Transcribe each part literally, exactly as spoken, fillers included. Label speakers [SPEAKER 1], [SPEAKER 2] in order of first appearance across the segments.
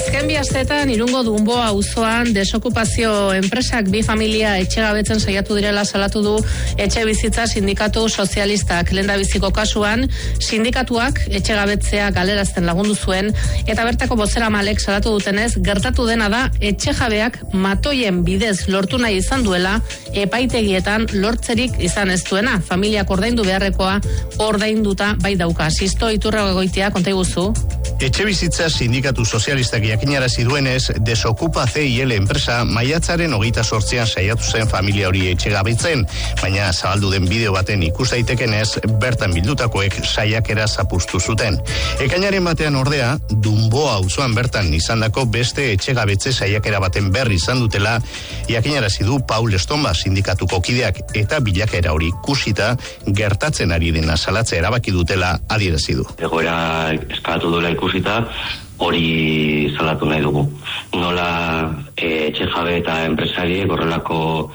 [SPEAKER 1] Azken bi asteetan Irungo Dunboa auzoan desokupazio enpresak bi familia etxegabetzen saiatu direla salatu du etxe bizitza sindikatu sozialistak. Lehendabiziko kasuan sindikatuak etxegabetzea galerazten lagundu zuen eta bertako bozeramalek salatu dutenez gertatu dena da etxejabeak matoien bidez lortu nahi izan duela epaitegietan lortzerik izan ez duena. Familiak ordaindu beharrekoa ordainduta bai dauka. Sisto Iturraga Goitia konta iguzu.
[SPEAKER 2] Etxe bizitza sindikatu sozialistak jakinarazi duenez, desokupa C I L enpresa maiatzaren hogeita sortzean saiatu zen familia hori etxegabetzen, baina zabaldu den bideo baten ikus daitekenez, bertan bildutakoek saiakera zapuztu zuten. Ekainaren batean ordea, Dunboa auzoan bertan izandako beste etxegabetze saiakera baten berri izan dutela, jakinarazi du Paul Estomba sindikatuko kideak eta bilakaera hori ikusita gertatzen ari dena salatzea erabaki dutela adierazi du.
[SPEAKER 3] Egoera eskalatu duela ikusita, hori salatu nahi dugu. Nola e, etxe jabe eta enpresariek horrelako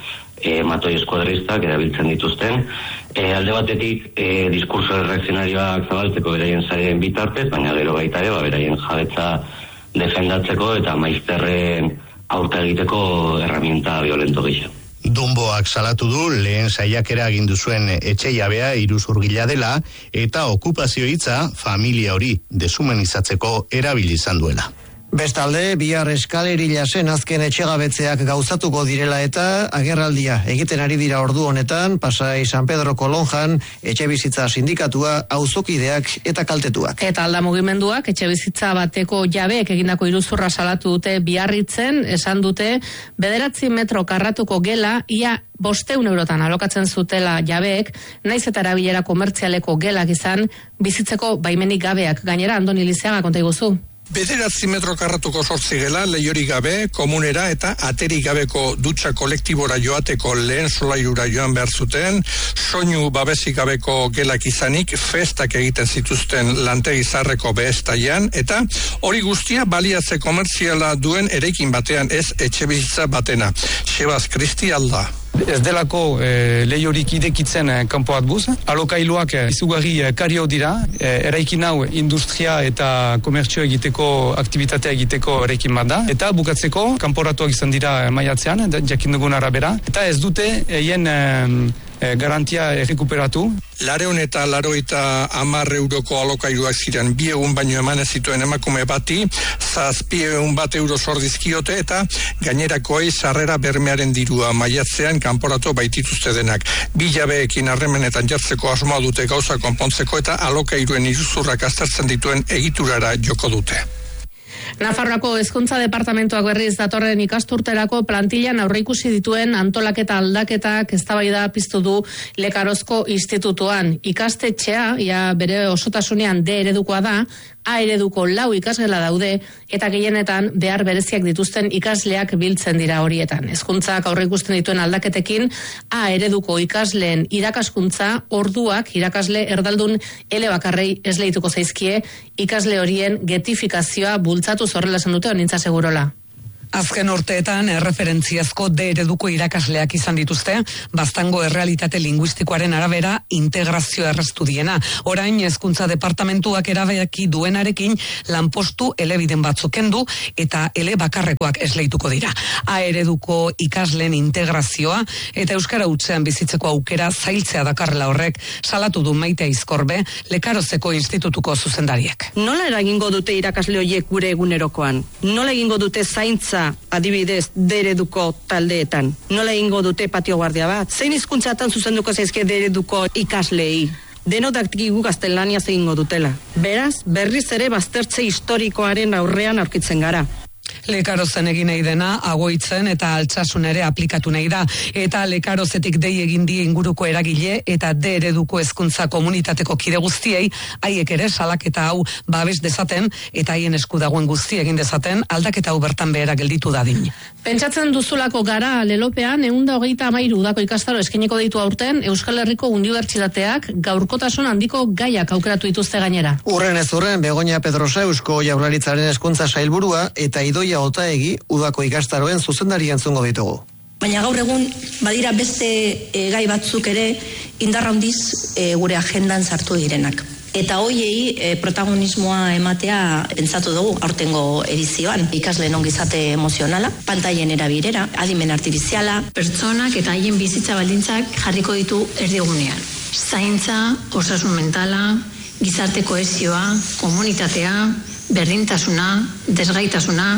[SPEAKER 3] e, matoi eskuadristak erabiltzen dituzten. E, alde batetik e, diskurso reakzionarioak zabaltzeko beraien sareen bitartez, baina gero baita ere, ba, beraien jabetza defendatzeko eta maizterren aurka egiteko herramienta violento gisa.
[SPEAKER 2] Dunboak salatu du lehen saiakera agindu zuen etxe jabea iruzurgila dela eta okupazio hitza familia hori deshumanizatzeko erabili izan duela.
[SPEAKER 4] Bestalde, bihar eskalerila zen azken etxegabetzeak gauzatuko direla eta agerraldia egiten ari dira ordu honetan, Pasai San Pedro Kolonjan, etxe bizitza sindikatua, auzokideak eta kaltetuak.
[SPEAKER 1] Eta alda mugimenduak etxe bizitza bateko jabeek egindako iruzurra salatu dute biarritzen, esan dute bederatzi metro karratuko gela, ia bosteun eurotan alokatzen zutela jabeek, naiz eta erabilera komertzialeko gelak izan, bizitzeko baimenik gabeak. Gainera, Andoni Lizeaga konta iguzu.
[SPEAKER 5] Bederatzi metro karratuko sortzi gela, lehiori gabe, komunera eta ateri gabeko dutxa kolektibora joateko lehen solaiura joan behar zuten, soinu babesik gabeko gelak izanik, festak egiten zituzten lantegi zarreko behestaian, eta hori guztia baliatze komertziala duen eraikin batean, ez etxe bizitza batena. Sebas Kristi alda.
[SPEAKER 6] Ez delako e, lehiorik idekitzen e, kanpoat buz. Alokailuak e, izugarri e, kario dira. E, eraikin hau industria eta komertzio egiteko, aktivitatea egiteko eraikin bat da. Eta bukatzeko, kanporatuak izan dira e, maiatzean, jakin dugun arabera. Eta ez dute eien e, e, garantia errekuperatu.
[SPEAKER 5] Lareun eta laroita hamar euroko alokailuak ziren bi egun baino eman ez zituen emakume bati, zazpi egun bat euro zordizkiote eta gainerakoei sarrera bermearen dirua maiatzean kanporatu baitituzte denak. Bi jabeekin harremanetan jartzeko asmoa dute gauza konpontzeko eta alokairuen iruzurrak aztertzen dituen egiturara joko dute.
[SPEAKER 1] Nafarroako Hezkuntza Departamentuak berriz datorren ikasturterako plantillan aurreikusi dituen antolaketa aldaketak eztabaida piztu du Lekarozko Institutuan. Ikastetxea, ja bere osotasunean D eredukoa da, A ereduko lau ikasgela daude eta gehienetan behar bereziak dituzten ikasleak biltzen dira horietan. Hezkuntzak aurreikusten dituen aldaketekin A ereduko ikasleen irakaskuntza orduak irakasle erdaldun elebakarrei esleituko zaizkie ikasle horien getifikazioa bultzatu zorrela esan dute Onintza Segurola.
[SPEAKER 7] Azken urteetan erreferentziazko D ereduko irakasleak izan dituzte, baztango errealitate linguistikoaren arabera integrazio erraztu diena. Orain Hezkuntza Departamentuak erabaki duenarekin lanpostu elebiden batzuk kendu eta ele bakarrekoak esleituko dira. A ereduko ikasleen integrazioa eta euskara hutsean bizitzeko aukera zailtzea dakarrela horrek salatu du Maite Aizkorbe, Lekarozeko Institutuko zuzendariak.
[SPEAKER 8] Nola eragingo dute irakasle horiek gure egunerokoan? Nola egingo dute zaintza adibidez D ereduko taldeetan? Nola egingo dute patio guardia bat? Zein hizkuntzatan zuzenduko zaizke D ereduko ikaslei? Denotak dakigu gaztelania egingo dutela. Beraz, berriz ere baztertze historikoaren aurrean aurkitzen gara.
[SPEAKER 7] Lekarozen egin nahi dena, agoitzen eta altsasun ere aplikatu nahi da. Eta Lekarozetik dei egin die inguruko eragile eta D ereduko hezkuntza komunitateko kide guztiei, haiek ere salaketa hau babes dezaten eta haien esku dagoen guzti egin dezaten aldaketa hau bertan behera gelditu dadin.
[SPEAKER 1] Pentsatzen duzulako gara lelopean ehun eta hogeita hamairu udako ikastaro eskainiko ditu aurten Euskal Herriko Unibertsitateak gaurkotasun handiko gaiak aukeratu dituzte gainera.
[SPEAKER 4] Urren ez urren, Begoña Pedrosa Eusko Jaurlaritzaren hezkuntza sailburua eta Idoia Otaegi udako ikastaroen zuzendari entzungo ditugu.
[SPEAKER 9] Baina gaur egun badira beste e, gai batzuk ere indarra handiz e, gure agendan sartu direnak. eta hoiei e, protagonismoa ematea entzatu dugu aurtengo edizioan. Ikasleen ongizate emozionala, pantailen erabilera, adimen artifiziala,
[SPEAKER 10] pertsonak eta haien bizitza baldintzak jarriko ditu erdigunean. Zaintza, osasun mentala, gizarte kohesioa, komunitatea, berdintasuna, desgaitasuna.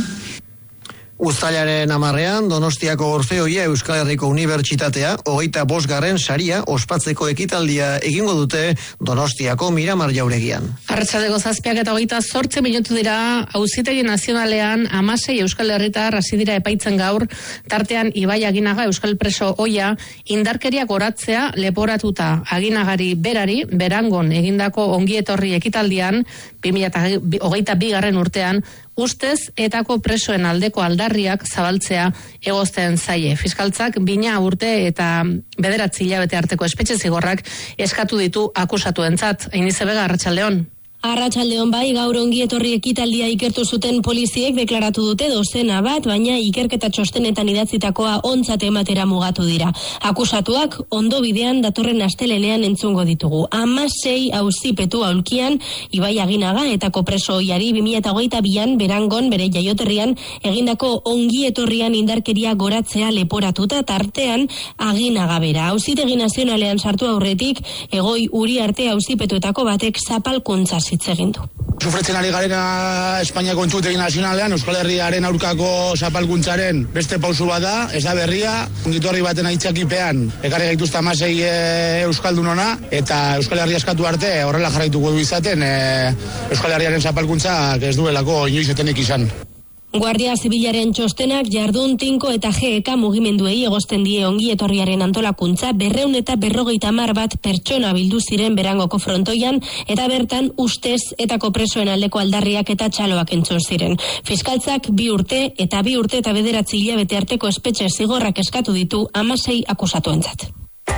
[SPEAKER 4] Uztailaren hamarrean, Donostiako Orfeoia Euskal Herriko Unibertsitatea, hogeita bosgarren saria ospatzeko ekitaldia egingo dute Donostiako Miramar jauregian.
[SPEAKER 1] Arratsaldeko zazpiak eta hogeita zortzi minutu dira, Auzitegi Nazionalean hamasei Euskal Herritar hasi dira epaitzen gaur, tartean Ibai Aginaga Euskal preso ohia indarkeria goratzea leporatuta Aginagari berari berangon egindako ongietorri ekitaldian bi mila hogeita bigarren urtean ustez etako presoen aldeko aldarriak zabaltzea egozten zaie. Fiskaltzak bina urte eta bederatzi hilabete arteko espetxe zigorrak eskatu ditu akusatuentzat. Einize Bega, Arratsaldeon.
[SPEAKER 11] Arratsaldeon bai, gaur ongi etorri ekitaldia ikertu zuten poliziek deklaratu dute dozena bat, baina ikerketa txostenetan idatzitakoa ontzat ematera mugatu dira. Akusatuak ondo bidean datorren astelenean entzungo ditugu. Hamasei auzipetu aulkian Ibai Aginaga etako preso ohiari bi mila hogeita bian berangon bere jaioterrian egindako ongi etorrian indarkeria goratzea leporatuta tartean Aginaga bera. Auzitegi Nazionalean sartu aurretik Egoi Uriarte auzipetuetako batek zapalkuntza hitz egin du.
[SPEAKER 12] Sufritzen ari garena Espainiako Entzutegi Nazionalean Euskal Herriaren aurkako zapalkuntzaren beste pausu bat da, ez da berria, ongitorri baten aitzakipean ekarri gaituzte hamasei e, Euskaldun ona, eta Euskal Herria eskatu arte horrela jarraituko du izaten e, Euskal Herriaren zapalkuntzak ez duelako inoiz etenik izan.
[SPEAKER 11] Guardia Zibilaren txostenak jardun tinko eta G E K mugimenduei egozten die ongi etorriaren antolakuntza berreun eta berrogeita hamar bat pertsona bildu ziren Berangoko frontoian eta bertan ustez etako presoen aldeko aldarriak eta txaloak entzun ziren. Fiskaltzak bi urte eta bi urte eta bederatzi hilabete arteko espetxe zigorrak eskatu ditu hamasei akusatuentzat.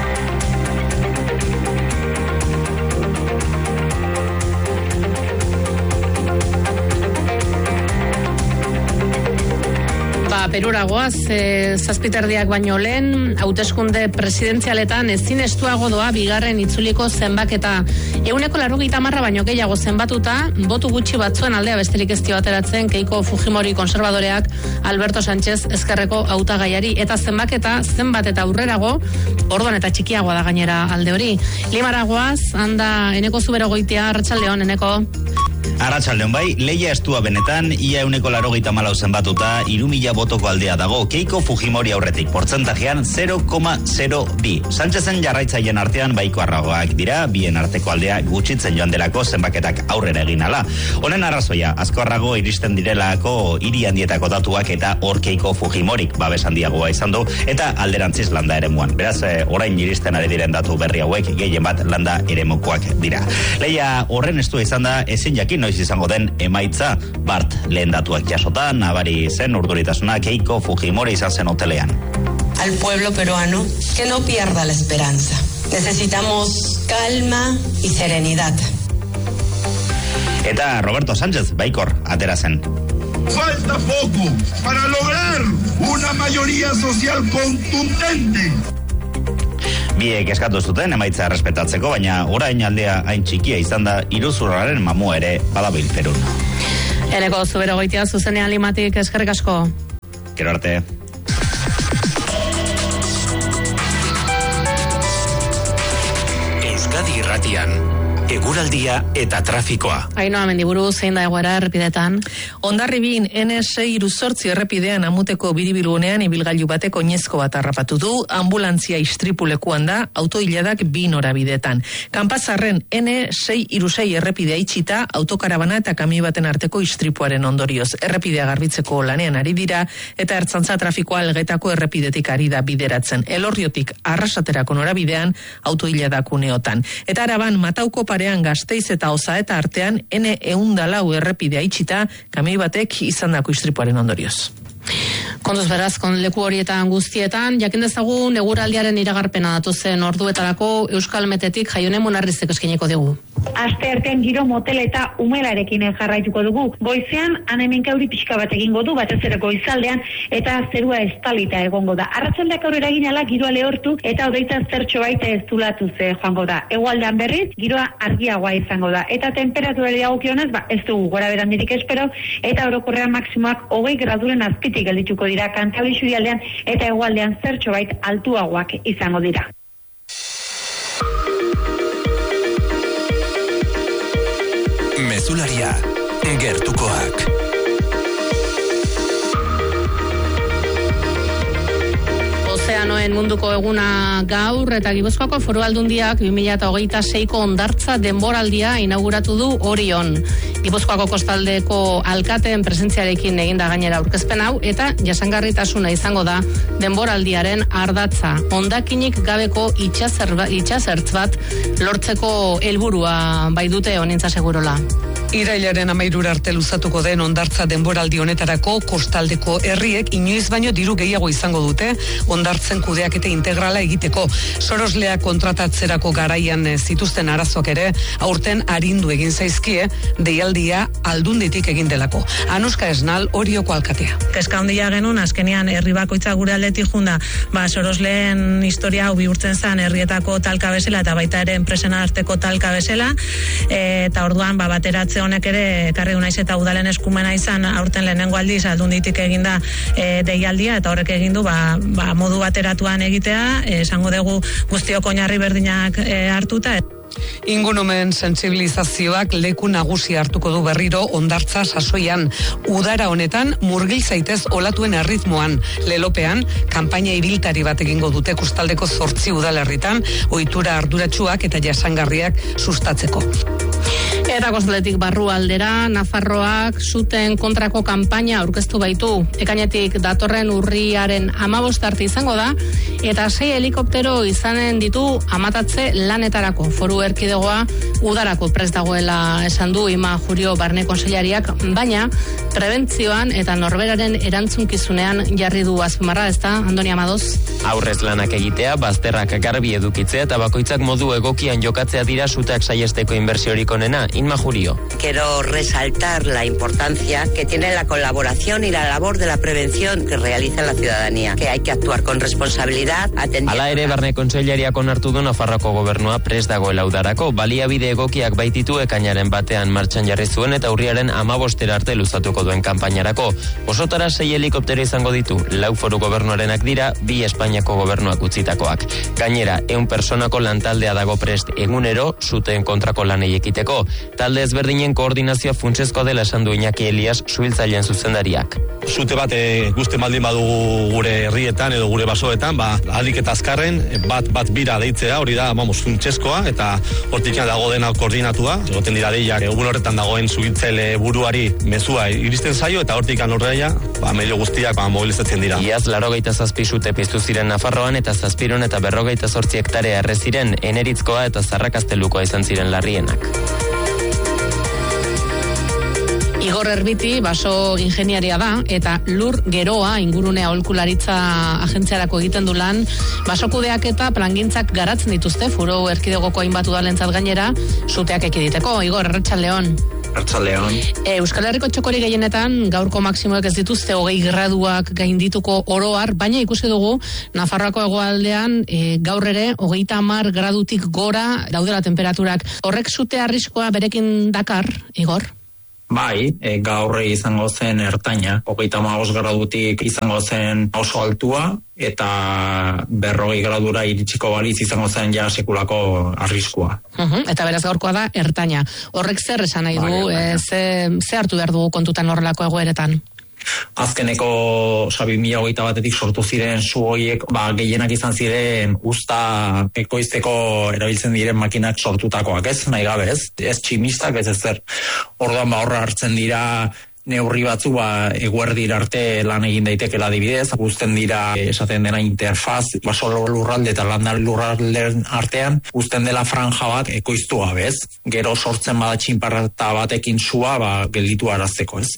[SPEAKER 1] Perura goaz, e, zazpiterdiak baino lehen, hauteskunde presidenzialetan ezin estuago doa bigarren itzuliko zenbaketa. Euneko laurogeita hamar baino gehiago zenbatuta, botu gutxi batzuen aldea besterik ez dio ateratzen Keiko Fujimori konservadoreak Alberto Sánchez ezkerreko hautagaiari, eta zenbaketa zenbat eta aurrerago, orduan eta txikiagoa da gainera alde hori. Limara goaz, handa Eneko Zubero goitia, Arratsaldeon, Eneko.
[SPEAKER 13] Arratsaldeon bai, lehia estua benetan, ia euneko laurogeita hamalau zenbatuta, hiru mila botoko aldea dago, Keiko Fujimori aurretik, portzentajean zero koma zero bi. Sánchezen jarraitzaien artean baiko arragoak dira, bien arteko aldea gutxitzen joan delako zenbaketak aurrera egin ala. Honen arrazoia, asko arrago iristen direlako hiri handietako datuak eta hor Keiko Fujimorik babes handiagoa izan du, eta alderantziz landa eremuan. Beraz, eh, orain iristen ari diren datu berri hauek gehien bat landa eremukoak dira. Lehia horren estua izan da, ezin jakin noiz izango den emaitza, bart lehen datuak jasotan, nabari zen urduritasuna Keiko Fujimori izan zen hotelean.
[SPEAKER 14] Al pueblo peruano que no pierda la esperanza. Necesitamos calma y serenidad.
[SPEAKER 13] Eta Roberto Sánchez baikor atera zen.
[SPEAKER 15] Falta poco para lograr una mayoría social contundente.
[SPEAKER 13] Biek eskatu zuten emaitza respetatzeko, baina orain aldea hain txikia izan da iruzurraren mamu ere badabil Perun.
[SPEAKER 1] Eneko Zubero goitia zuzenean Limatik, eskerrik asko.
[SPEAKER 13] Gero arte.
[SPEAKER 16] Euskadi Irratian, eguraldia eta trafikoa.
[SPEAKER 1] Ainhoa Mendiburu, zein da egoera errepidetan?
[SPEAKER 17] Hondarribin N sei iruzortzi errepidean Amuteko biribilgunean ibilgailu batek oinezko bat harrapatu du, ambulantzia istripulekuan da, autoiladak bi norabidetan. Kanpazarren N sei irusei errepidea itxita, autokarabana eta kamio baten arteko istripuaren ondorioz. Errepidea garbitzeko lanean ari dira, eta ertzantza trafikoa Algetako errepidetik ari da bideratzen. Elorriotik Arrasaterako norabidean, autoiladak uneotan. Eta Araban Matauko parean Gasteiz eta Osaeta artean N ehun lau errepidea itxita, kamioi batek izandako istripuaren ondorioz.
[SPEAKER 1] Kontuz beraz, kon leku horietan guztietan, jakin dezagun eguraldiaren iragarpena datozen orduetarako Euskal Metetik Jaione Munarrizek eskainiko digu.
[SPEAKER 18] Asteartean giro motel eta umelarekin jarraituko dugu. Goizean han-hemenka euri pixka bat egingo du, batez ere goizaldean, eta zerua estalita egongo da. Arratsaldeak aurrera egin ala giroa lehortu eta hodeita zertxo baita ez dulatuz joango da. Hegoaldean berriz giroa argiagoa izango da. Eta temperaturari dagokionez, ba ez dugu gora berandirik espero, eta orokorrean maksimoak hogei graduren azpitik geldituko dira. Kantabria isurialdean eta hegoaldean zertxo bait altuagoak izango dira.
[SPEAKER 16] Mezularia, gertukoak.
[SPEAKER 1] Ozeanoen munduko eguna gaur eta Gipuzkoako Foru Aldundiak bi mila hogeita seiko hondartza denboraldia inauguratu du Orion. Gipuzkoako kostaldeko alkateen presentziarekin eginda gainera aurkezpen hau eta jasangarritasuna izango da denboraldiaren ardatza. Hondakinik gabeko itxasertz bat lortzeko helburua bai dute honintza segurola.
[SPEAKER 7] Irailaren amairura arte luzatuko den hondartza denboraldi honetarako kostaldeko herriek inoiz baino diru gehiago izango dute hondartzen kudeaketa integrala egiteko. Sorosleak kontratatzerako garaian zituzten arazoak ere aurten arindu egin zaizkie deialdia aldunditik egin delako. Anuska Esnal, Orioko alkatea.
[SPEAKER 19] Kezka handia genuen azkenean herri bakoitza gure aldetik junda, ba Sorosleen historia hau bihurtzen zen herrietako talka bezala eta baita ere enpresen arteko talka bezala, eta orduan ba bateratze honek ere ekarri du naiz eta udalen eskumena izan aurten lehenengo aldiz aldunditik eginda e, deialdia eta horrek egin du ba, ba modu bateratuan egitea, esango dugu guztiok oinarri berdinak e, hartuta.
[SPEAKER 7] Ingurumen sentsibilizazioak leku nagusi hartuko du berriro hondartza sasoian. Udara honetan murgil zaitez olatuen erritmoan. Lelopean, kanpaina ibiltari bat egingo dute kostaldeko zortzi udalerritan, ohitura arduratsuak eta jasangarriak sustatzeko.
[SPEAKER 1] Eta kostaletik barru aldera, Nafarroak zuten kontrako kanpaina aurkeztu baitu. Ekainetik datorren urriaren hamabost arte izango da, eta sei helikoptero izanen ditu amatatze lanetarako. Foru erkidegoa udarako prest dagoela esan du Ima Jurio Barne Kontseilariak, baina prebentzioan eta norberaren erantzunkizunean jarri du azpimarra, ezta, Andoni Amadoz?
[SPEAKER 20] Aurrez lanak egitea, bazterrak garbi edukitzea eta bakoitzak modu egokian jokatzea dira suteak saiesteko inbertsiorik onena. Inma Jurio.
[SPEAKER 21] Quiero resaltar la importancia que tiene la colaboración y la labor de la prevención que realiza la ciudadanía, que hay que actuar con responsabilidad, atendiendo...
[SPEAKER 20] Hala ere, Barne Kontseilariak onartu du Nafarroako gobernua prest dagoela udarako, baliabide egokiak baititu ekainaren batean martxan jarri zuen eta urriaren hamabostera arte luzatuko duen kanpainarako. Osotara sei helikoptero izango ditu, lau foru gobernuarenak dira, bi Espainiako gobernuak utzitakoak. Gainera, ehun personako lantaldea dago prest egunero zuteen kontrako lanei ekiteko. Talde ezberdinen koordinazioa funtsezko dela esan du Iñaki Elias, suhiltzaileen zuzendariak.
[SPEAKER 22] Zute bat e, guzti maldin badugu gure herrietan edo gure basoetan, ba, ahalik eta azkarren bat bat bira deitzea, hori da, vamos, funtsezkoa eta hortikan dago dena koordinatua. Egoten dira deiak, egun horretan dagoen suhiltzaile buruari mezua iristen zaio eta hortikan horreia, ba, medio guztiak ba, mobilizatzen dira.
[SPEAKER 20] Iaz, larogeita zazpi sute piztu ziren Nafarroan eta zazpiron eta berrogeita zortzi hektarea erre ziren, Eneritzkoa eta Zarrakaztelukoa izan ziren larrienak.
[SPEAKER 1] Igor Erbiti baso ingeniaria da eta Lur Geroa ingurune aholkularitza agentziarako egiten du lan. Baso kudeak eta plangintzak garatzen dituzte Foru Erkidegoko hainbat udalentzat gainera suteak ekiditeko. Igor, Arratsaldeon.
[SPEAKER 23] Arratsaldeon.
[SPEAKER 1] E, Euskal Herriko txokori gehienetan gaurko maksimoek ez dituzte hogei graduak gaindituko oroar, baina ikusi dugu Nafarroako hegoaldean e, gaur ere hogeita hamar gradutik gora daudela temperaturak. Horrek sute arriskoa berekin dakar, Igor?
[SPEAKER 23] Bai, e, gaur izango zen ertaina, hogeita hamabost gradutik izango zen oso altua, eta berrogei gradura iritsiko balitz izango zen ja sekulako arriskua.
[SPEAKER 1] Uh-huh. Eta beraz gaurkoa da ertaina. Horrek zer esan nahi du, bai, bai. E, ze, ze hartu behar dugu kontutan horrelako egoeretan?
[SPEAKER 23] Azkeneko sabi mila hogeita batetik sortu ziren zu horiek, ba, gehienak izan ziren usta ekoizteko erabiltzen diren makinak sortutakoak, ez? Nahi gabe, ez? Ez tximistak, ez ezer. Orduan ba horra hartzen dira neurri batzu ba eguerdira arte lan egin daitekela adibidez, uzten dira esaten dena interfaz, baso lurralde eta landa lurralden artean, uzten dela franja bat ekoiztua, bez? Gero sortzen bada txinparta batekin sua, ba gelditu arazteko, ez?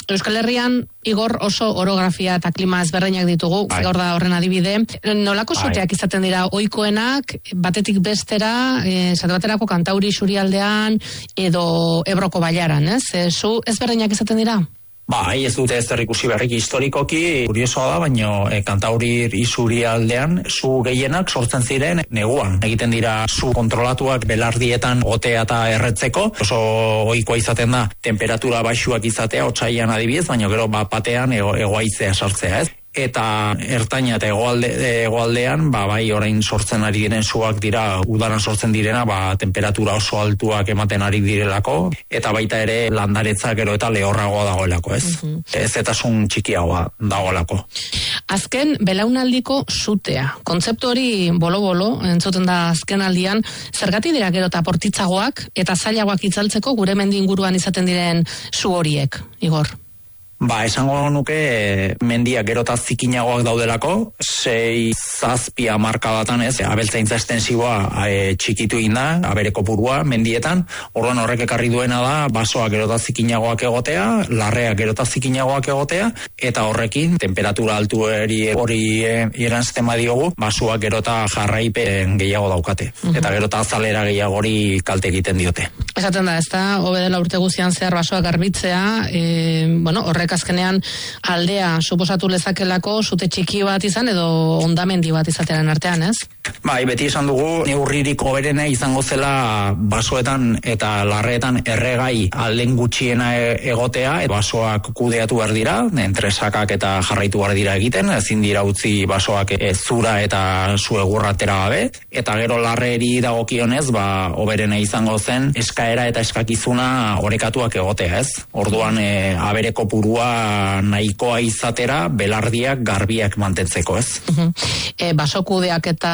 [SPEAKER 1] Euskal Herrian, Igor, oso orografia eta klima ezberdinak ditugu, gaur da horren adibide. Nolako suteak izaten dira ohikoenak, batetik bestera, esate baterako Kantauri isurialdean edo Ebroko bailaran, ez? Zu ezberdinak izaten dira?
[SPEAKER 23] Ba, ez dute ez ikusi berriki historikoki, kuriosoa da, baina e, Kantauri isurialdean zu gehienak sortzen ziren neguan. Egiten dira zu kontrolatuak belardietan gotea eta erretzeko, oso ohikoa izaten da temperatura baxuak izatea, otsailean adibidez, baina gero bat batean ego, egoaizea sartzea, ez? Eta ertaina eta egoalde, egoaldean, ba, bai orain sortzen ari diren suak dira, udaran sortzen direna, ba, temperatura oso altuak ematen ari direlako, eta baita ere landaretza gero eta lehorragoa dagoelako, ez? Uh-huh. Ez eta sun txikiagoa dagoelako.
[SPEAKER 1] Azken, belaunaldiko sutea. Kontzeptu hori bolo-bolo, entzuten da azken aldian, zergatik dira gero eta portitzagoak eta zailagoak itzaltzeko gure mendi inguruan izaten diren su horiek, Igor?
[SPEAKER 23] Ba, esango nuke mendiak gero eta zikinagoak daudelako, sei zazpia markadatan ez, abeltzaintza estensiboa e, txikitu inda, abere kopurua mendietan, orduan horrek ekarri duena da, basoak gero eta zikinagoak egotea, larreak gero eta zikinagoak egotea, eta horrekin, temperatura altu hori hori eranzten badiogu, basoak gero eta jarraipen gehiago daukate, uh-huh. eta gero eta azalera gehiago hori kalte egiten diote.
[SPEAKER 1] Esaten da, ez da, hobe dela urte guztian zehar basoak garbitzea, e, bueno, horrek azkenean aldea suposatu lezakelako zute txiki bat izan edo ondamendi bat izatearen artean, ez?
[SPEAKER 23] Bai, beti esan dugu neurririk hoberena izango zela basoetan eta larreetan erregai alden gutxiena egotea, basoak kudeatu behar dira, entresakak eta jarraitu behar dira egiten, ezin dira utzi basoak e, zura eta zu egurra atera gabe, eta gero larreri dagokionez, ba, hoberena izango zen eskaera eta eskakizuna orekatuak egotea, ez? Orduan e, abere kopurua nahikoa izatera belardiak garbiak mantentzeko, ez?
[SPEAKER 1] Uh-huh. E, basokudeak eta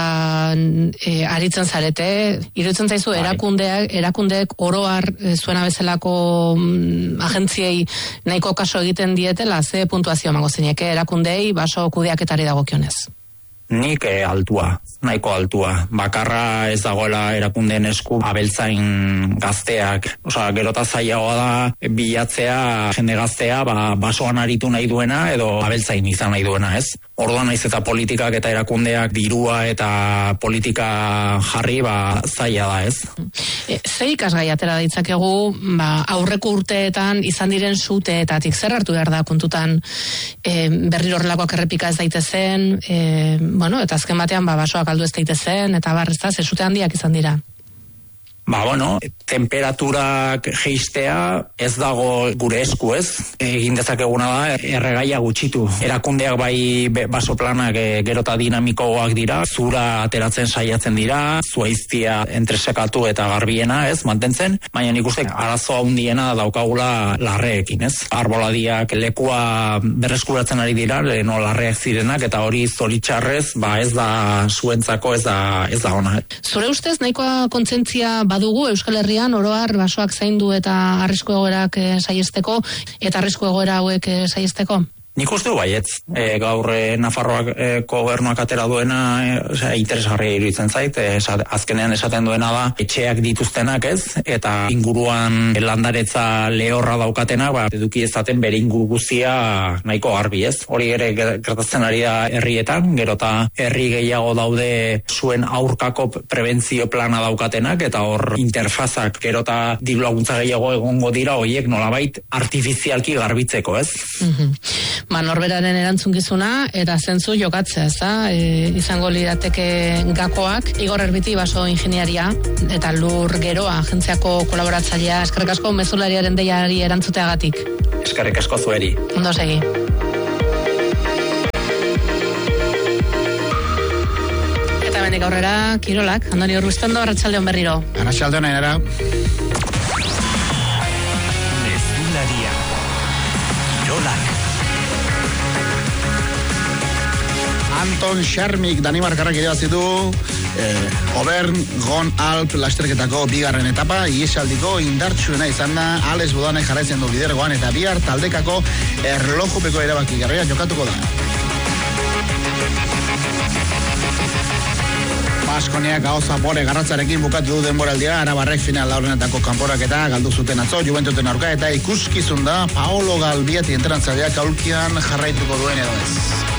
[SPEAKER 1] e, aritzen zarete, iruditzen zaizu erakundeak, erakundeek oroar e, zuena bezalako mm, agentziei nahiko kaso egiten dietela, ze puntuazio emango zeinek erakundei basokudeaketari dagokionez?
[SPEAKER 23] Nik eh, altua, nahiko altua. Bakarra ez dagoela erakundeen esku abeltzain gazteak. Osa, gerota zailagoa da bilatzea jende gaztea ba, basoan aritu nahi duena edo abeltzain izan nahi duena, ez? Orduan naiz eta politikak eta erakundeak dirua eta politika jarri ba, zaila da, ez?
[SPEAKER 1] E, ze ikasgai atera ditzakegu ba, aurreko urteetan izan diren suteetatik zer hartu behar da kontutan e, berriro horrelakoak errepika ez daitezen, e, bueno, eta azken batean ba, basoak aldu ez daitezen, eta bar, ez da, ze sute handiak izan dira.
[SPEAKER 23] Ba, bueno, temperaturak geistea ez dago gure esku, ez? Egin dezakeguna da, erregaia gutxitu. Erakundeak bai baso planak e, gerota dinamikoak dira, zura ateratzen saiatzen dira, zuaiztia entresekatu eta garbiena, ez, mantentzen, baina nik uste arazo handiena daukagula larreekin, ez? Arboladiak lekua berreskuratzen ari dira, leheno larreak zirenak, eta hori zoritxarrez, ba ez da zuentzako, ez da, ez da ona.
[SPEAKER 1] Zure ustez, nahikoa kontzientzia badugu Euskal Herrian oroar basoak zaindu eta arrisku egoerak e, saiesteko eta arrisku egoera hauek e, saiesteko?
[SPEAKER 23] Nik uste du baietz, e, gaur e, Nafarroako e, gobernuak atera duena e, osea, interesgarria iruditzen zait, e, esat, azkenean esaten duena da etxeak dituztenak, ez, eta inguruan landaretza lehorra daukatenak, ba, eduki ezaten bere inguru guztia nahiko garbi, ez. Hori ere gertatzen ari da herrietan, gero eta herri gehiago daude zuen aurkako prebentzio plana daukatenak, eta hor interfazak gero eta diru laguntza gehiago egongo dira, horiek nolabait artifizialki garbitzeko, ez.
[SPEAKER 1] Mhm. Ba, norberaren erantzungizuna eta zentzu jokatzea, ez da? E, izango lirateke gakoak, Igor Erbiti baso ingeniaria eta Lur Geroa agentziako kolaboratzailea. Eskerrik asko mezulariaren deiari erantzuteagatik.
[SPEAKER 23] Eskerrik asko zueri.
[SPEAKER 1] Ondo segi. Eta benik aurrera, kirolak, Andoni Urbistondo, Arratsaldeon berriro.
[SPEAKER 12] Arratsaldeon ainara.
[SPEAKER 16] Mezularia. Kirolak.
[SPEAKER 12] Anton Sharmik Danimarkarrak irabazi du eh, Obern Gon Alp lasterketako bigarren etapa, iesaldiko indartsuena izan da. Alex Bodanek jarraitzen du lidergoan eta bihar taldekako erlojupeko erabakigarria jokatuko da. Baskoniak hau zapore garratzarekin bukatu du denboraldia, Arabarrek final laurdenetako kanporaketa galdu zuten atzo, Juventuten aurka, eta ikuskizun da Paolo Galbiati entrenatzaileak aulkian jarraituko duen edo ez.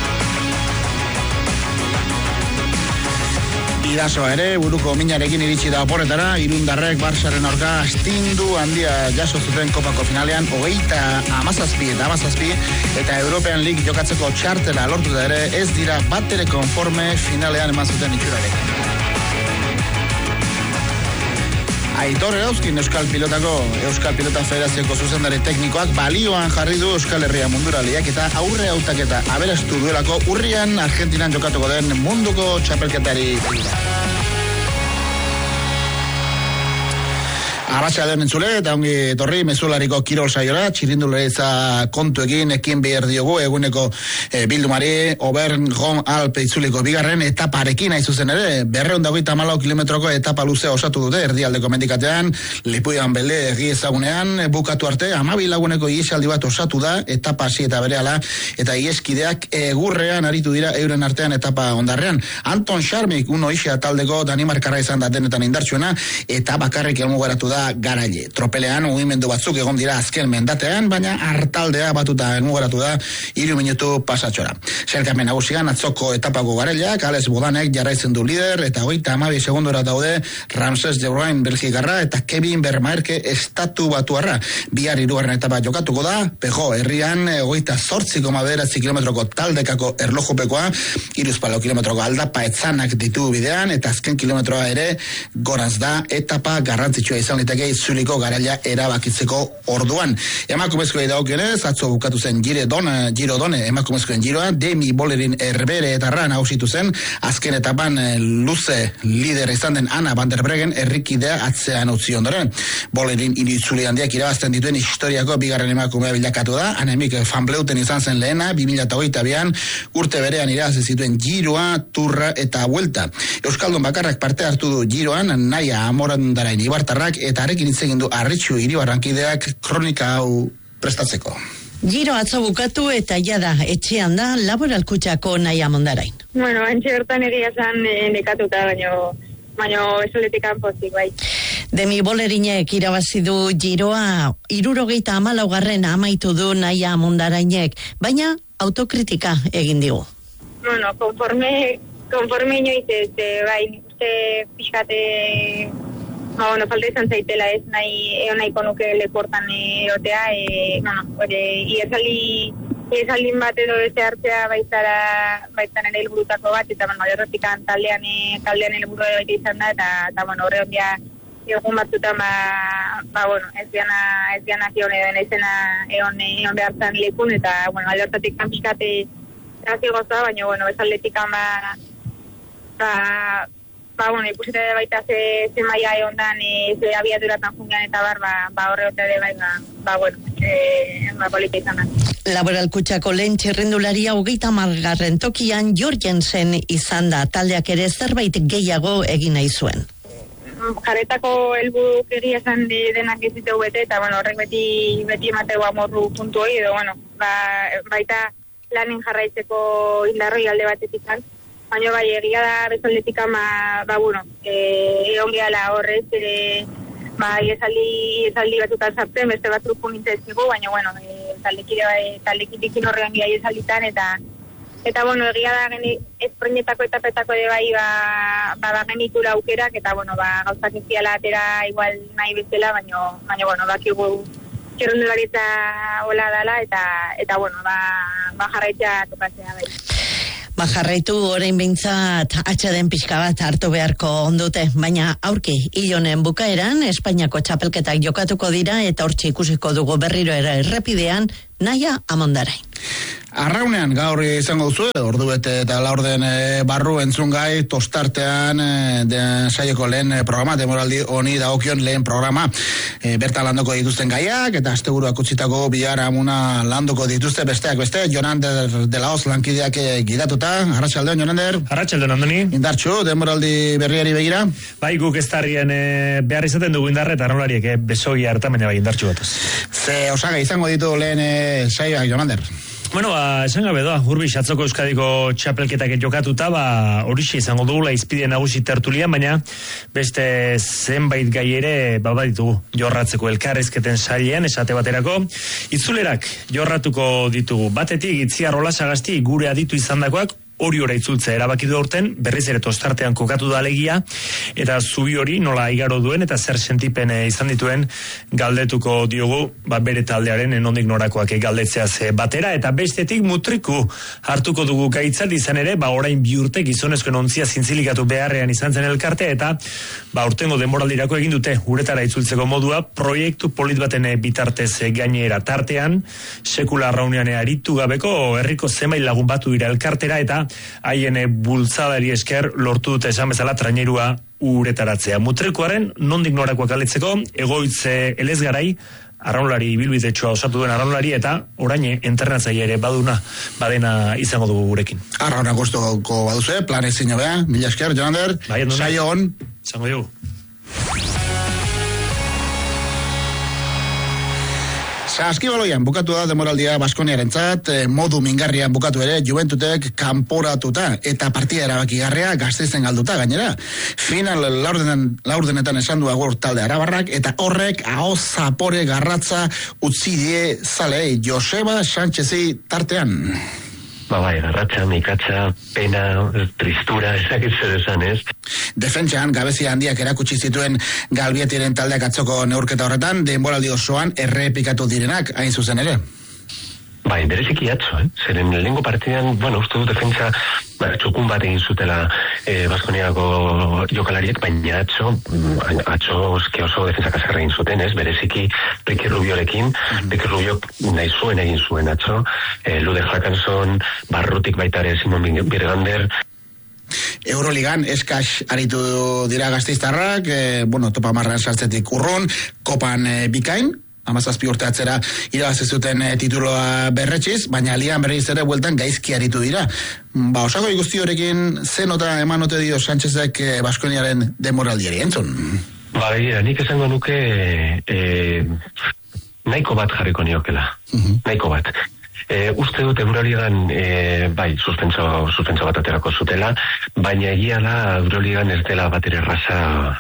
[SPEAKER 12] Bidasoa ere, buruko minarekin iritsi da oporretara, Irundarrek Barsaren aurka astindu handia jaso zuten kopako finalean, hogeita amazazpi eta amazazpi, eta European League jokatzeko txartela lortu da ere, ez dira batere konforme finalean eman zuten itxurarek. Aitor Erauzkin Euskal Pilotako Euskal Pilota Federazioko zuzendari teknikoak balioan jarri du Euskal Herria mundura lehiaketa aurre hautaketa aberastu duelako urrian Argentinan jokatuko den munduko txapelketari. Arratsaldeon entzule, eta ongi etorri mezulariko kirol saiora, txirrindularitza kontuekin ekin behar diogu eguneko e, bildumari, Obern Gon Alp itzuliko bigarren etaparekin hain zuzen ere, berreun dagoita malau kilometroko etapa luzea osatu dute, erdialdeko mendikatean, Lipuian belde egi ezagunean, bukatu arte, amabi laguneko iesaldi bat osatu da, etapa hasi eta berehala, eta ieskideak egurrean aritu dira euren artean etapa ondarrean. Anton Scharmik, uno isa taldeko Danimarkarra izan da denetan indartsuena, eta bakarrik elmugaratu da garaile. Tropelean mugimendu batzuk egon dira azken mendatean, baina hartaldea batuta elmugaratu da hiru minutu pasatxora. Zerkamen nagusian atzoko etapako garaileak, Alex Bodanek jarraitzen du lider, eta hogeita hamabi segundora daude Ramses de Bruin Belgikarra eta Kevin Vermaerke estatu batuarra. Bihar hirugarren etapa jokatuko da, Pejo herrian hogeita zortzi koma bederatzi kilometroko taldekako erlojupekoa, hiruzpalau kilometroko aldapa etzanak ditu bidean, eta azken kilometroa ere goraz da, etapa garrantzitsua izan liteke itzuliko garaia erabakitzeko orduan. Emakumezkoei dagokionez, atzo bukatu zen Giro Done, Giro Done emakumezkoen giroa, Demi Bollerin erbere eta ran hausitu zen, azken etapan luze lider izan den Anna van der Breggen errikidea atzean utzi ondoren. Bollerin iritzuli handiak irabazten dituen historiako bigarren emakumea bilakatu da, Anemik Van Bleuten izan zen lehena, bi mila hogeita bian, urte berean irabazi zituen giroa, turra eta vuelta. Euskaldun bakarrak parte hartu du giroan, Naia Amorandarain Ibartarrak, eta arekin hitz egin du Arritxu Iribarrankideak kronika hau prestatzeko.
[SPEAKER 2] Giro atzo bukatu eta jada etxean da Laboralkutxako Naia Mondarain.
[SPEAKER 3] Bueno, antxe hortan egia zan e, nekatuta, baino, baino esoletikan pozik, bai.
[SPEAKER 2] Demi Bollerinek irabazi du giroa, irurogeita hamalaugarren amaitu du Naia Mondarainek, baina autokritika egin digu.
[SPEAKER 3] Bueno, konforme, konforme inoiz ez, bai, uste pixkate... Ba, bueno, falta izan zaitela ez, nahi, eo nahiko nuke leportan erotea, e, bueno, ore, iezaldi, iezaldin bat edo beste hartzea baitara, baitan ere helburutako bat, eta, bueno, errotikan taldean, e, taldean helburu baita izan da, eta, eta bueno, horre ondia, egun batzutan, ba, ba, bueno, ez diana, ez diana zion edo ezena egon, egon behartzen lekun, eta, bueno, alde hortatik kanpikate gazi gozoa, baina, bueno, ez aldetikan, ba, ba, Ba, bueno, ikusita de baita ze, ze maia egondan, e, ze abiaduratan jungean eta bar, ba, ba horre ote de bai, ba, ba, bueno, e, ba, polita izan da.
[SPEAKER 2] Laboralkutxako lehen txirrindularia hogeita margarren tokian Jorgensen izan da, taldeak ere zerbait gehiago egin nahi zuen.
[SPEAKER 3] Jaretako helburuk egia esan de, denak iziteu bete, eta, bueno, horrek beti, beti emateu amorru puntu hori, edo, bueno, ba, baita lanen jarraitzeko indarroi alde batetik izan. Baina bai, egia da bezaldetik ama, ba, bueno, egon e, gehala horrez, ere, ba, iezaldi, iezaldi batutan sartzen, beste batzuk punintezkigu, baina, bueno, e, taldekitik horrean gira iezalditan, eta, eta, bueno, egia da geni, espreinetako etapetako de bai, ba, ba, ba genitura aukerak, eta, bueno, ba, gauzak eziala atera igual nahi bezala, baina, baina, bueno, bakigu txerrundularitza hola dala, eta, eta, bueno, ba, ba jarraitzea tokatzea bai.
[SPEAKER 2] Ba, jarraitu orain behintzat atxeden pixka bat hartu beharko ondute, baina aurki, hilonen bukaeran, Espainiako txapelketak jokatuko dira eta hortxe ikusiko dugu berriro ere errepidean, Naia Amondarain.
[SPEAKER 12] Arraunean gaur izango duzu, ordu bete eta laurden e, barru entzun gai, tostartean e, de, saioko lehen e, programa, demoraldi honi dagokion lehen programa. E, bertan landoko dituzten gaiak, eta asteburuak utzitako bihar amuna landoko dituzte besteak beste, Jonander de la Hoz lankideak e, gidatuta. Arratsaldeon, Jonander.
[SPEAKER 6] Arratsaldeon, Andoni.
[SPEAKER 12] Indartxu, demoraldi berriari begira.
[SPEAKER 6] Bai, guk ez tarrien e, behar izaten dugu indarre, eta arraulariek e, besogi harta, baina bai indartxu batuz.
[SPEAKER 12] Ze osaga izango ditu lehen e, saioak, Jonander.
[SPEAKER 6] Bueno, ba, esan gabe doa, Urbix atzoko Euskadiko txapelketak jokatuta, ba, horixe izango dugula izpide nagusi tertulian, baina beste zenbait gai ere, ba, baditugu, jorratzeko elkarrezketen sailean, esate baterako, itzulerak jorratuko ditugu. Batetik, Itziar Olasagasti gure aditu izandakoak, hori ora itzultzea erabaki du aurten, berriz ere tostartean kokatu da alegia, eta zubi hori nola igaro duen eta zer sentipen izan dituen galdetuko diogu, ba, bere taldearen enondik norakoak galdetzeaz batera, eta bestetik mutriku hartuko dugu gaitzat izan ere, ba, orain bi urte gizonezkoen ontzia zintzilikatu beharrean izan zen elkartea, eta ba, urtengo denboraldirako egin dute uretara itzultzeko modua, proiektu polit baten bitartez gainera tartean, sekula arraunean aritu gabeko herriko zenbait lagun batu dira elkartera, eta haien bultzadari esker lortu dute esan bezala trainerua uretaratzea. Mutrikuaren nondik norakoak aletzeko, egoitze elezgarai, arraunlari bilbidetxoa osatu duen arraunlari, eta orain internatzaile ere baduna, badena izango dugu gurekin.
[SPEAKER 12] Arrauna guztoko baduze, plan ezin jobea, mila esker, Jonander, saio hon.
[SPEAKER 6] Zango dugu.
[SPEAKER 12] Saskibaloian bukatu da demoraldia Baskoniarentzat, modu mingarrian bukatu ere Juventutek kanporatuta eta partida erabakigarria Gasteizen galduta gainera. Final laurdenen, laurdenetan esan du agur talde arabarrak eta horrek ahoz zapore garratza utzi die zalei Joseba Sánchezi tartean.
[SPEAKER 5] Ba bai, garratza, mikatza, pena, tristura, ezakit zer esan, ez?
[SPEAKER 12] Defentsan, gabezia handiak erakutsi zituen Galbietiren taldeak atzoko neurketa horretan, denboraldi osoan errepikatu direnak, hain zuzen ere.
[SPEAKER 5] Bai, bereziki atzo, eh? Zeren lehengo partidan, bueno, uste du defentsa, ba, txukun bat egin zutela eh, Baskoniako jokalariek, baina atzo, atzo oske oso defentsa kasarra egin zuten, ez? Bereziki Ricky Rubiorekin, Ricky Rubio nahi zuen egin zuen atzo, eh, Lude Hackanson, Barrutik baita ere Simon Birgander.
[SPEAKER 12] Euroligan eskas aritu dira gasteiztarrak, eh, bueno, topa marran sartzetik urrun, kopan eh, bikain, amazazpi urte atzera irabazi zuten e, tituloa berretxiz, baina lian berriz ere bueltan gaizki aritu dira. Ba, osako guzti horrekin zen nota eman ote dio Sánchezek e, Baskoniaren demoraldiari entzun?
[SPEAKER 5] Ba, begira, nik esango nuke e, nahiko bat jarriko niokela. Uh-huh. Nahiko bat. E, uste dut Euroligan e, bai, suspentso, suspentso bat aterako zutela, baina egia da Euroligan ez dela bat ere erraza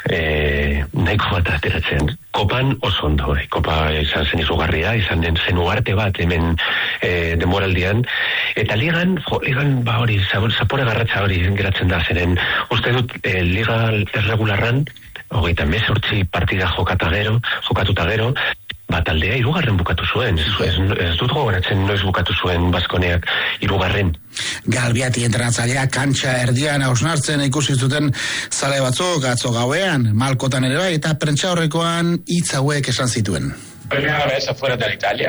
[SPEAKER 5] e, nahiko bat ateratzen. Kopan oso ondo, eh? Kopa izan zen izugarria, izan den zen ugarte bat hemen e, demoraldian, eta ligan, jo, ligan ba hori, zapore garratza hori geratzen da, zeren uste dut e, liga erregularran, hogeita mezortzi partida jokata gero, jokatuta gero, bat aldea irugarren bukatu zuen, ez, ez, ez dut gogoratzen noiz bukatu zuen Baskoneak irugarren.
[SPEAKER 12] Galbiati entrenatzailea kantxa erdian hausnartzen ikusi zuten zale batzuk atzo gauean, malkotan ere bai, eta prentsa horrekoan hitz hauek esan zituen.
[SPEAKER 8] Primera vez afuera de Italia.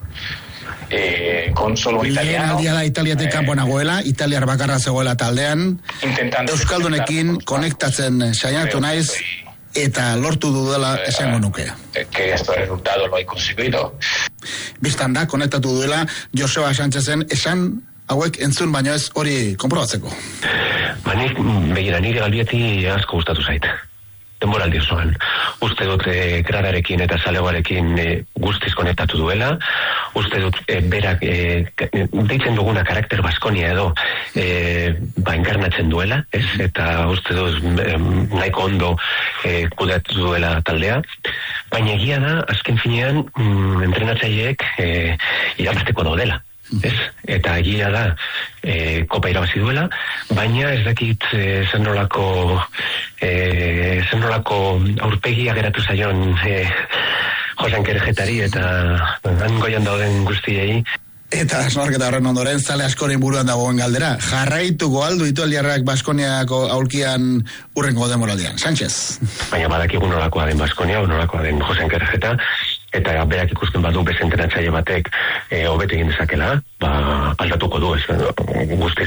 [SPEAKER 8] Eh, con solo un italiano.
[SPEAKER 12] Lehen da Italiatik kanpo nagoela, italiar bakarra zegoela taldean, euskaldunekin konektatzen saiatu naiz, eta lortu dudala esango nuke.
[SPEAKER 8] Que este resultado lo he conseguido.
[SPEAKER 12] Bistan da, konektatu duela Joseba Sánchezen esan hauek entzun baino ez hori konprobatzeko.
[SPEAKER 5] Ba, nik, begira, nire Galbieti asko gustatu zait. Denboraldi osoan. Uste dut e, gradarekin eta zalegoarekin e, guztiz konektatu duela. Uste dut e, berak e, deitzen duguna karakter Baskonia edo e, ba, enkarnatzen duela, ez? Eta uste dut e, nahiko ondo e, kudeatu duela taldea. Baina egia da, azken finean, mm, entrenatzaileek e, irabazteko daudela. Ez? Eta egia da e, kopa irabazi duela, baina ez dakit e, zen nolako e, zen nolako aurpegia geratu zaion e, Josan Kerejetari eta han goian dauden guztiei.
[SPEAKER 12] Eta esnorketa horren ondoren zale askoren buruan dagoen galdera. Jarraituko aldu italiarrak Baskoniako aulkian urrengo demoraldian. Sánchez.
[SPEAKER 5] Baina badakigu nolakoa den Baskonia, nolakoa den Josan Kerejeta, eta berak ikusten badu beste entrenatzaile batek e, hobet egin dezakela, ba, aldatuko du, ez, guztiz